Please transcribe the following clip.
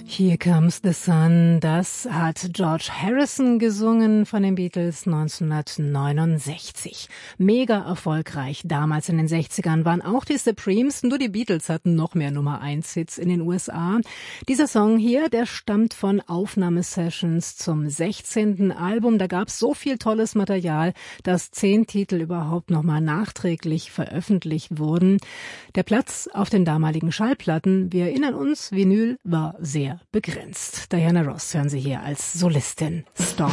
Here Comes the Sun, das hat George Harrison gesungen von den Beatles 1969. Mega erfolgreich. Damals in den 60ern waren auch die Supremes, nur die Beatles hatten noch mehr Nummer-1-Hits in den USA. Dieser Song hier, der stammt von Aufnahmesessions zum 16. Album. Da gab es so viel tolles Material, dass 10 Titel überhaupt nochmal nachträglich veröffentlicht wurden. Der Platz auf den damaligen Schallplatten, wir erinnern uns, Vinyl war sehr begrenzt. Diana Ross hören Sie hier als Solistin. Storm.